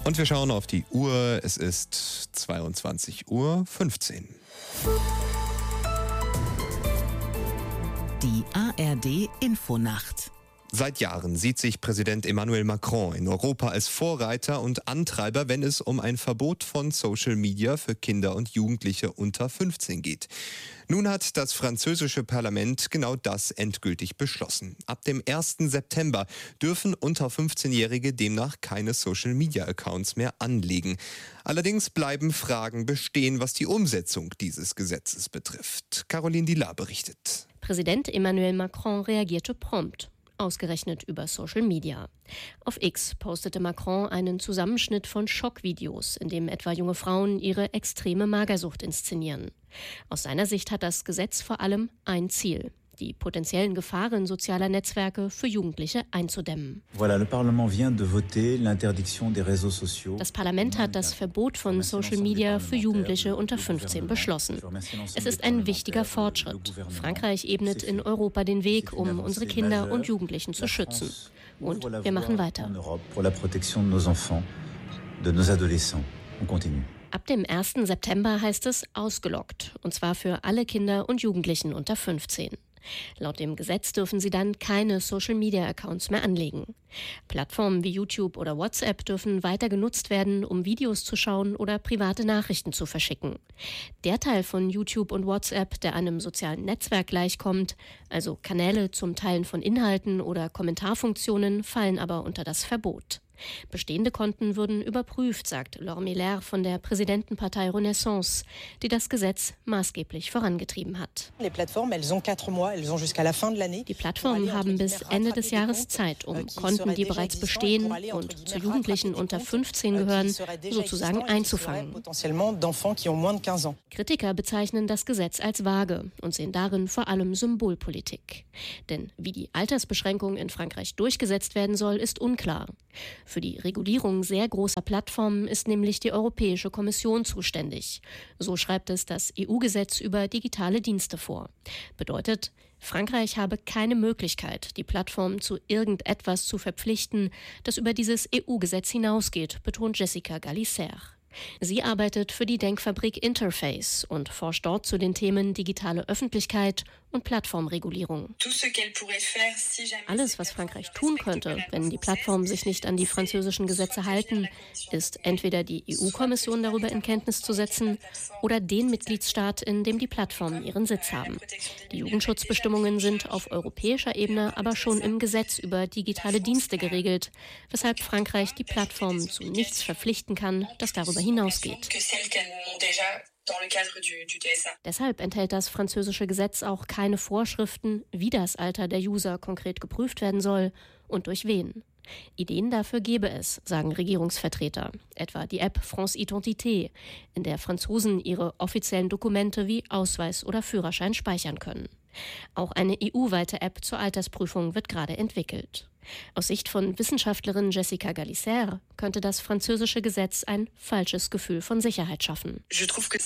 Und wir schauen auf die Uhr. Es ist 22:15 Uhr. Die ARD-Infonacht. Seit Jahren sieht sich Präsident Emmanuel Macron in Europa als Vorreiter und Antreiber, wenn es um ein Verbot von Social Media für Kinder und Jugendliche unter 15 geht. Nun hat das französische Parlament genau das endgültig beschlossen. Ab dem 1. September dürfen unter 15-Jährige demnach keine Social Media Accounts mehr anlegen. Allerdings bleiben Fragen bestehen, was die Umsetzung dieses Gesetzes betrifft. Caroline Dillard berichtet. Präsident Emmanuel Macron reagierte prompt. Ausgerechnet über Social Media. Auf X postete Macron einen Zusammenschnitt von Schockvideos, in dem etwa junge Frauen ihre extreme Magersucht inszenieren. Aus seiner Sicht hat das Gesetz vor allem ein Ziel: die potenziellen Gefahren sozialer Netzwerke für Jugendliche einzudämmen. Das Parlament hat das Verbot von Social Media für Jugendliche unter 15 beschlossen. Es ist ein wichtiger Fortschritt. Frankreich ebnet in Europa den Weg, um unsere Kinder und Jugendlichen zu schützen. Und wir machen weiter. Ab dem 1. September heißt es ausgeloggt, und zwar für alle Kinder und Jugendlichen unter 15. Laut dem Gesetz dürfen sie dann keine Social-Media-Accounts mehr anlegen. Plattformen wie YouTube oder WhatsApp dürfen weiter genutzt werden, um Videos zu schauen oder private Nachrichten zu verschicken. Der Teil von YouTube und WhatsApp, der einem sozialen Netzwerk gleichkommt, also Kanäle zum Teilen von Inhalten oder Kommentarfunktionen, fallen aber unter das Verbot. Bestehende Konten würden überprüft, sagt Laure Miller von der Präsidentenpartei Renaissance, die das Gesetz maßgeblich vorangetrieben hat. Die Plattformen haben bis Ende des Jahres Zeit, um Konten, die bereits bestehen und zu Jugendlichen unter 15 gehören, sozusagen einzufangen. Kritiker bezeichnen das Gesetz als vage und sehen darin vor allem Symbolpolitik. Denn wie die Altersbeschränkung in Frankreich durchgesetzt werden soll, ist unklar. Für die Regulierung sehr großer Plattformen ist nämlich die Europäische Kommission zuständig. So schreibt es das EU-Gesetz über digitale Dienste vor. Bedeutet, Frankreich habe keine Möglichkeit, die Plattformen zu irgendetwas zu verpflichten, das über dieses EU-Gesetz hinausgeht, betont Jessica Gallicer. Sie arbeitet für die Denkfabrik Interface und forscht dort zu den Themen digitale Öffentlichkeit und Plattformregulierung. Alles, was Frankreich tun könnte, wenn die Plattformen sich nicht an die französischen Gesetze halten, ist entweder die EU-Kommission darüber in Kenntnis zu setzen oder den Mitgliedstaat, in dem die Plattformen ihren Sitz haben. Die Jugendschutzbestimmungen sind auf europäischer Ebene aber schon im Gesetz über digitale Dienste geregelt, weshalb Frankreich die Plattformen zu nichts verpflichten kann, das darüber hinausgeht. Deshalb enthält das französische Gesetz auch keine Vorschriften, wie das Alter der User konkret geprüft werden soll und durch wen. Ideen dafür gäbe es, sagen Regierungsvertreter, etwa die App France Identité, in der Franzosen ihre offiziellen Dokumente wie Ausweis oder Führerschein speichern können. Auch eine EU-weite App zur Altersprüfung wird gerade entwickelt. Aus Sicht von Wissenschaftlerin Jessica Gallicer könnte das französische Gesetz ein falsches Gefühl von Sicherheit schaffen. Ich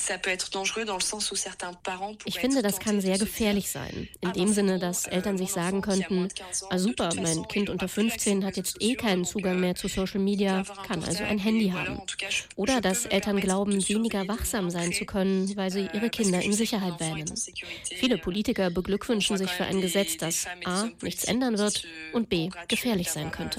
finde, das kann sehr gefährlich sein. In dem Sinne, dass Eltern sich sagen könnten, super, mein Kind unter 15 hat jetzt keinen Zugang mehr zu Social Media, kann also ein Handy haben. Oder dass Eltern glauben, weniger wachsam sein zu können, weil sie ihre Kinder in Sicherheit wähnen. Viele Politiker beglückwünschen sich für ein Gesetz, das a. nichts ändern wird und b. gefährlich sein könnte.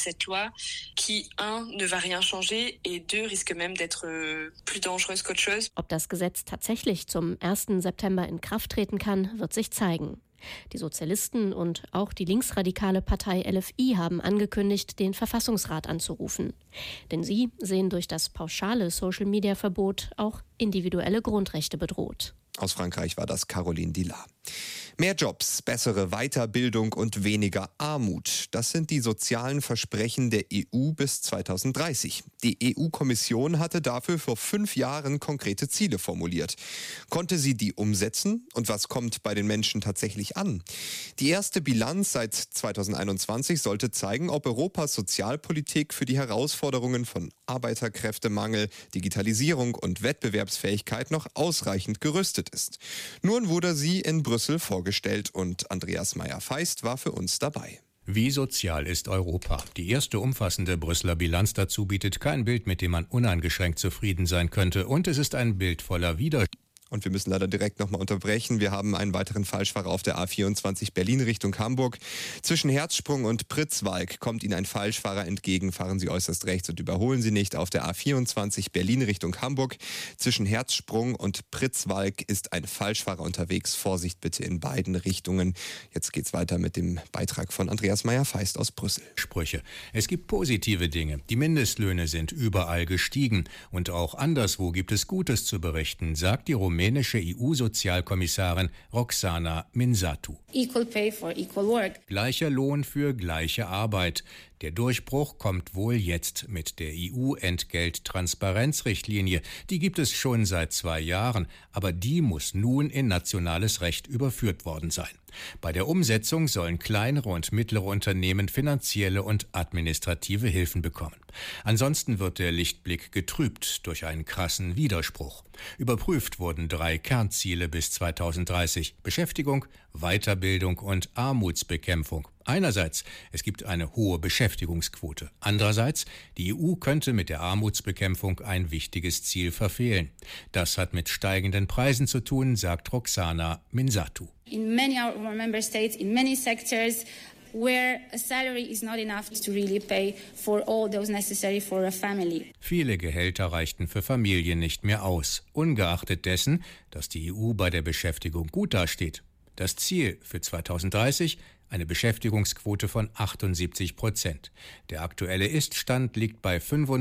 Ob das Gesetz tatsächlich zum 1. September in Kraft treten kann, wird sich zeigen. Die Sozialisten und auch die linksradikale Partei LFI haben angekündigt, den Verfassungsrat anzurufen. Denn sie sehen durch das pauschale Social-Media-Verbot auch individuelle Grundrechte bedroht. Aus Frankreich war das Caroline Dillard. Mehr Jobs, bessere Weiterbildung und weniger Armut. Das sind die sozialen Versprechen der EU bis 2030. Die EU-Kommission hatte dafür vor 5 Jahren konkrete Ziele formuliert. Konnte sie die umsetzen? Und was kommt bei den Menschen tatsächlich an? Die erste Bilanz seit 2021 sollte zeigen, ob Europas Sozialpolitik für die Herausforderungen von Arbeiterkräftemangel, Digitalisierung und Wettbewerbsfähigkeit noch ausreichend gerüstet ist. Nun wurde sie in Brüssel vorgestellt und Andreas Meyer-Feist war für uns dabei. Wie sozial ist Europa? Die erste umfassende Brüsseler Bilanz dazu bietet kein Bild, mit dem man uneingeschränkt zufrieden sein könnte. Und es ist ein Bild voller Widerstand. Und wir müssen leider direkt nochmal unterbrechen. Wir haben einen weiteren Falschfahrer auf der A24 Berlin Richtung Hamburg. Zwischen Herzsprung und Pritzwalk kommt Ihnen ein Falschfahrer entgegen. Fahren Sie äußerst rechts und überholen Sie nicht. Auf der A24 Berlin Richtung Hamburg. Zwischen Herzsprung und Pritzwalk ist ein Falschfahrer unterwegs. Vorsicht bitte in beiden Richtungen. Jetzt geht's weiter mit dem Beitrag von Andreas Meyer-Feist aus Brüssel. Sprüche. Es gibt positive Dinge. Die Mindestlöhne sind überall gestiegen. Und auch anderswo gibt es Gutes zu berichten, sagt die rumänische EU-Sozialkommissarin Roxana Minzatu. Equal pay for equal work. Gleicher Lohn für gleiche Arbeit. Der Durchbruch kommt wohl jetzt mit der EU-Entgelttransparenzrichtlinie. Die gibt es schon seit 2 Jahren, aber die muss nun in nationales Recht überführt worden sein. Bei der Umsetzung sollen kleinere und mittlere Unternehmen finanzielle und administrative Hilfen bekommen. Ansonsten wird der Lichtblick getrübt durch einen krassen Widerspruch. Überprüft wurden 3 Kernziele bis 2030: Beschäftigung, Weiterbildung und Armutsbekämpfung. Einerseits, es gibt eine hohe Beschäftigungsquote. Andererseits, die EU könnte mit der Armutsbekämpfung ein wichtiges Ziel verfehlen. Das hat mit steigenden Preisen zu tun, sagt Roxana Minzatu. In many of our member states, in many sectors, where a salary is not enough to really pay for all those necessary for a family. Viele Gehälter reichten für Familien nicht mehr aus, ungeachtet dessen, dass die EU bei der Beschäftigung gut dasteht. Das Ziel für 2030: eine Beschäftigungsquote von 78%. Der aktuelle Ist-Stand liegt bei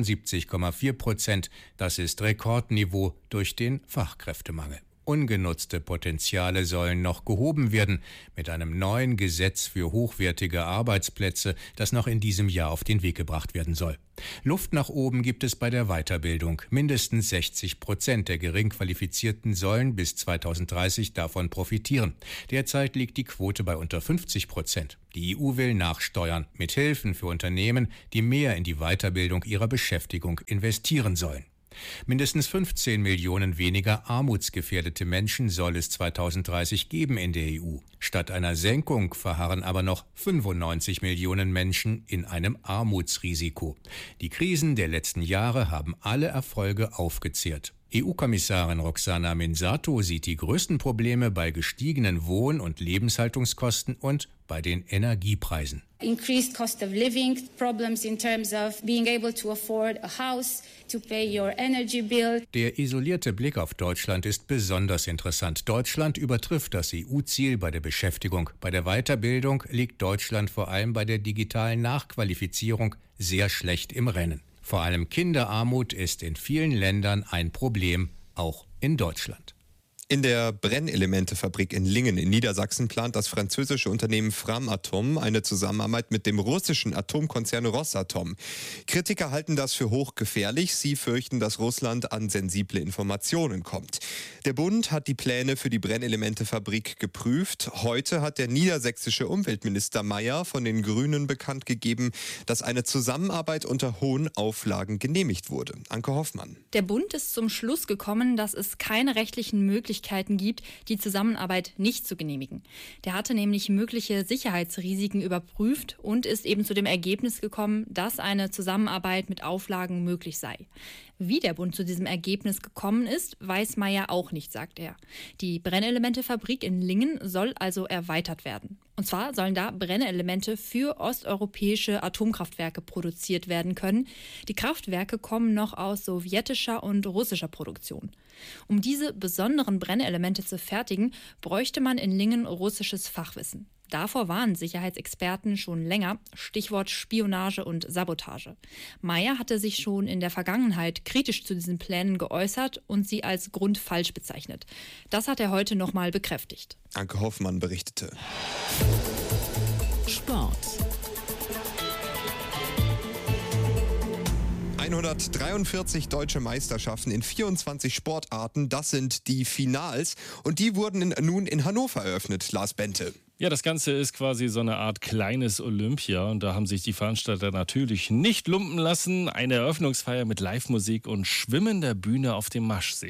75,4%. Das ist Rekordniveau durch den Fachkräftemangel. Ungenutzte Potenziale sollen noch gehoben werden mit einem neuen Gesetz für hochwertige Arbeitsplätze, das noch in diesem Jahr auf den Weg gebracht werden soll. Luft nach oben gibt es bei der Weiterbildung. Mindestens 60% der Geringqualifizierten sollen bis 2030 davon profitieren. Derzeit liegt die Quote bei unter 50%. Die EU will nachsteuern mit Hilfen für Unternehmen, die mehr in die Weiterbildung ihrer Beschäftigung investieren sollen. Mindestens 15 Millionen weniger armutsgefährdete Menschen soll es 2030 geben in der EU. Statt einer Senkung verharren aber noch 95 Millionen Menschen in einem Armutsrisiko. Die Krisen der letzten Jahre haben alle Erfolge aufgezehrt. EU-Kommissarin Roxana Minzatu sieht die größten Probleme bei gestiegenen Wohn- und Lebenshaltungskosten und bei den Energiepreisen. Increased cost of living, problems in terms of being able to afford a house, to pay your energy bill. Der isolierte Blick auf Deutschland ist besonders interessant. Deutschland übertrifft das EU-Ziel bei der Beschäftigung. Bei der Weiterbildung liegt Deutschland vor allem bei der digitalen Nachqualifizierung sehr schlecht im Rennen. Vor allem Kinderarmut ist in vielen Ländern ein Problem, auch in Deutschland. In der Brennelementefabrik in Lingen in Niedersachsen plant das französische Unternehmen Framatome eine Zusammenarbeit mit dem russischen Atomkonzern Rosatom. Kritiker halten das für hochgefährlich. Sie fürchten, dass Russland an sensible Informationen kommt. Der Bund hat die Pläne für die Brennelementefabrik geprüft. Heute hat der niedersächsische Umweltminister Mayer von den Grünen bekannt gegeben, dass eine Zusammenarbeit unter hohen Auflagen genehmigt wurde. Anke Hoffmann. Der Bund ist zum Schluss gekommen, dass es keine rechtlichen Möglichkeiten gibt, die Zusammenarbeit nicht zu genehmigen. Der hatte nämlich mögliche Sicherheitsrisiken überprüft und ist eben zu dem Ergebnis gekommen, dass eine Zusammenarbeit mit Auflagen möglich sei. Wie der Bund zu diesem Ergebnis gekommen ist, weiß Mayer auch nicht, sagt er. Die Brennelementefabrik in Lingen soll also erweitert werden. Und zwar sollen da Brennelemente für osteuropäische Atomkraftwerke produziert werden können. Die Kraftwerke kommen noch aus sowjetischer und russischer Produktion. Um diese besonderen Brennelemente zu fertigen, bräuchte man in Lingen russisches Fachwissen. Davor warnen Sicherheitsexperten schon länger, Stichwort Spionage und Sabotage. Mayer hatte sich schon in der Vergangenheit kritisch zu diesen Plänen geäußert und sie als grundfalsch bezeichnet. Das hat er heute nochmal bekräftigt. Anke Hoffmann berichtete. Sport. 143 deutsche Meisterschaften in 24 Sportarten, das sind die Finals. Und die wurden nun in Hannover eröffnet, Lars Bente. Ja, das Ganze ist quasi so eine Art kleines Olympia und da haben sich die Veranstalter natürlich nicht lumpen lassen. Eine Eröffnungsfeier mit Live-Musik und schwimmender Bühne auf dem Maschsee.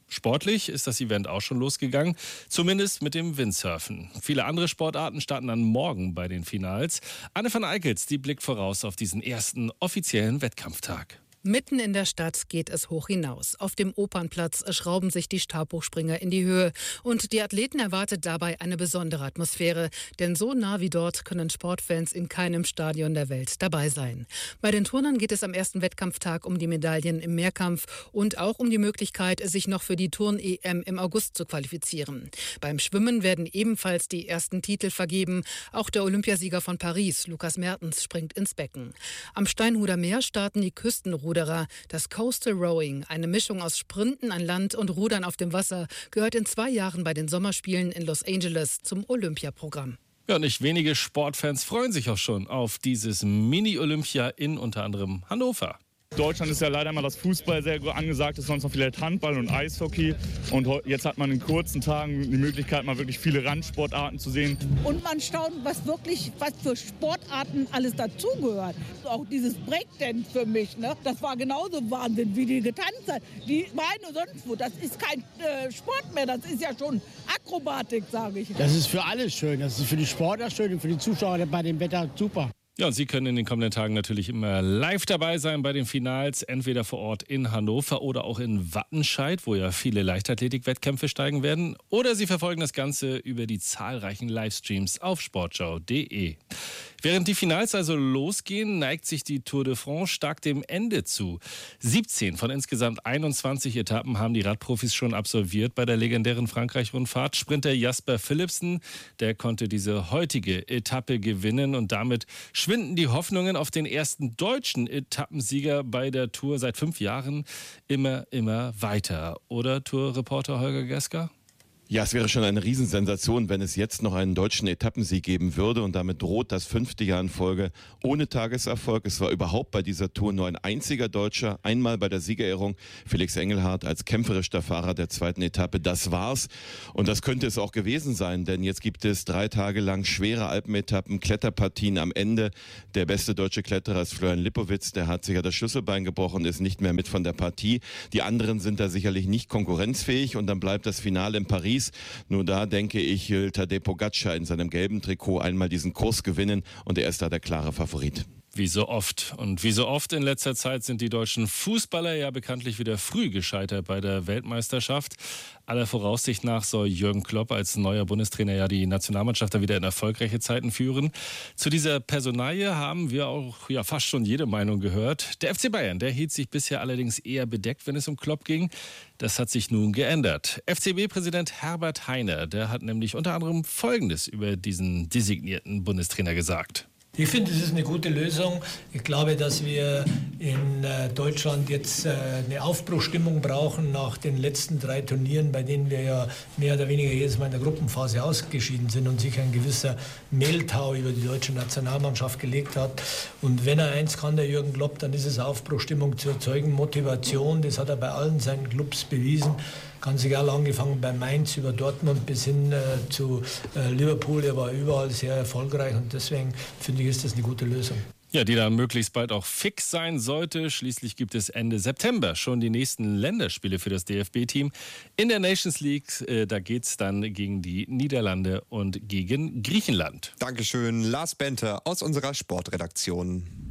Sportlich ist das Event auch schon losgegangen, zumindest mit dem Windsurfen. Viele andere Sportarten starten dann morgen bei den Finals. Anne van Eickels, die blickt voraus auf diesen ersten offiziellen Wettkampftag. Mitten in der Stadt geht es hoch hinaus. Auf dem Opernplatz schrauben sich die Stabhochspringer in die Höhe. Und die Athleten erwartet dabei eine besondere Atmosphäre. Denn so nah wie dort können Sportfans in keinem Stadion der Welt dabei sein. Bei den Turnern geht es am ersten Wettkampftag um die Medaillen im Mehrkampf und auch um die Möglichkeit, sich noch für die Turn-EM im August zu qualifizieren. Beim Schwimmen werden ebenfalls die ersten Titel vergeben. Auch der Olympiasieger von Paris, Lukas Mertens, springt ins Becken. Am Steinhuder Meer starten die Küstenruderer. Das Coastal Rowing, eine Mischung aus Sprinten an Land und Rudern auf dem Wasser, gehört in 2 Jahren bei den Sommerspielen in Los Angeles zum Olympiaprogramm. Ja, nicht wenige Sportfans freuen sich auch schon auf dieses Mini-Olympia in unter anderem Hannover. Deutschland ist ja leider immer das Fußball sehr angesagt, ist sonst noch vielleicht Handball und Eishockey. Und jetzt hat man in kurzen Tagen die Möglichkeit, mal wirklich viele Randsportarten zu sehen. Und man staunt, was für Sportarten alles dazugehört. Auch dieses Breakdance für mich, ne? Das war genauso Wahnsinn, wie die getanzt hat. Die Beine sonst wo, das ist kein Sport mehr, das ist ja schon Akrobatik, sage ich. Das ist für alle schön, das ist für die Sportler schön und für die Zuschauer bei dem Wetter super. Ja, und Sie können in den kommenden Tagen natürlich immer live dabei sein bei den Finals, entweder vor Ort in Hannover oder auch in Wattenscheid, wo ja viele Leichtathletik-Wettkämpfe steigen werden. Oder Sie verfolgen das Ganze über die zahlreichen Livestreams auf sportschau.de. Während die Finals also losgehen, neigt sich die Tour de France stark dem Ende zu. 17 von insgesamt 21 Etappen haben die Radprofis schon absolviert bei der legendären Frankreich-Rundfahrt. Sprinter Jasper Philipsen, der konnte diese heutige Etappe gewinnen und damit schwinden die Hoffnungen auf den ersten deutschen Etappensieger bei der Tour seit 5 Jahren immer weiter. Oder Tourreporter Holger Gesker? Ja, es wäre schon eine Riesensensation, wenn es jetzt noch einen deutschen Etappensieg geben würde und damit droht das 5. Jahr in Folge ohne Tageserfolg. Es war überhaupt bei dieser Tour nur ein einziger Deutscher, einmal bei der Siegerehrung, Felix Engelhardt als kämpferischster Fahrer der 2. Etappe. Das war's und das könnte es auch gewesen sein, denn jetzt gibt es 3 Tage lang schwere Alpenetappen, Kletterpartien am Ende. Der beste deutsche Kletterer ist Florian Lippowitz, der hat sich ja das Schlüsselbein gebrochen, ist nicht mehr mit von der Partie. Die anderen sind da sicherlich nicht konkurrenzfähig und dann bleibt das Finale in Paris. Nur da, denke ich, will Tadej Pogačar in seinem gelben Trikot einmal diesen Kurs gewinnen und er ist da der klare Favorit. Wie so oft. Und wie so oft in letzter Zeit sind die deutschen Fußballer ja bekanntlich wieder früh gescheitert bei der Weltmeisterschaft. Aller Voraussicht nach soll Jürgen Klopp als neuer Bundestrainer ja die Nationalmannschaft dann wieder in erfolgreiche Zeiten führen. Zu dieser Personalie haben wir auch ja fast schon jede Meinung gehört. Der FC Bayern, der hielt sich bisher allerdings eher bedeckt, wenn es um Klopp ging. Das hat sich nun geändert. FCB-Präsident Herbert Hainer, der hat nämlich unter anderem Folgendes über diesen designierten Bundestrainer gesagt. Ich finde, es ist eine gute Lösung. Ich glaube, dass wir in Deutschland jetzt eine Aufbruchstimmung brauchen nach den letzten 3 Turnieren, bei denen wir ja mehr oder weniger jedes Mal in der Gruppenphase ausgeschieden sind und sich ein gewisser Mehltau über die deutsche Nationalmannschaft gelegt hat. Und wenn er eins kann, der Jürgen Klopp, dann ist es Aufbruchstimmung zu erzeugen, Motivation. Das hat er bei allen seinen Clubs bewiesen. Ganz egal, angefangen bei Mainz über Dortmund bis hin zu Liverpool. Er war überall sehr erfolgreich und deswegen finde ich, ist das eine gute Lösung. Ja, die dann möglichst bald auch fix sein sollte. Schließlich gibt es Ende September schon die nächsten Länderspiele für das DFB-Team. In der Nations League, da geht es dann gegen die Niederlande und gegen Griechenland. Dankeschön, Lars Bente aus unserer Sportredaktion.